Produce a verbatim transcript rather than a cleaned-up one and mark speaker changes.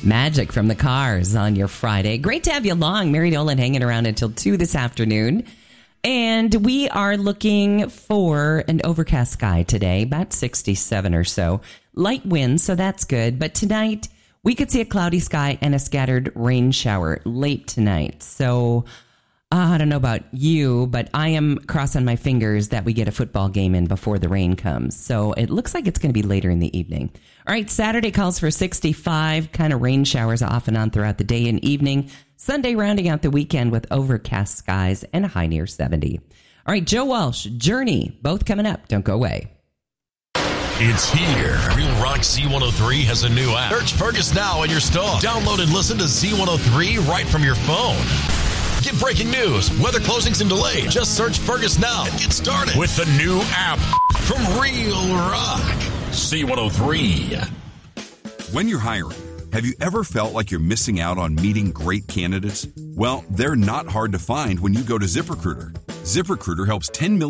Speaker 1: Magic from the Cars on your Friday. Great to have you along. Mary Nolan hanging around until two this afternoon. And we are looking for an overcast sky today, about sixty-seven or so. Light winds, so that's good. But tonight, we could see a cloudy sky and a scattered rain shower late tonight. So uh, I don't know about you, but I am crossing my fingers that we get a football game in before the rain comes. So it looks like it's going to be later in the evening. All right, Saturday calls for sixty-five, kind of rain showers off and on throughout the day and evening. Sunday rounding out the weekend with overcast skies and a high near seventy. All right, Joe Walsh, Journey, both coming up. Don't go away.
Speaker 2: It's here. Real Rock Z one oh three has a new app. Search Fergus now in your store. Download and listen to Z one oh three right from your phone. Get breaking news, weather closings and delays. Just search Fergus now and get started with the new app from Real Rock Z one oh three.
Speaker 3: When you're hiring, have you ever felt like you're missing out on meeting great candidates? Well, they're not hard to find when you go to ZipRecruiter. ZipRecruiter helps ten million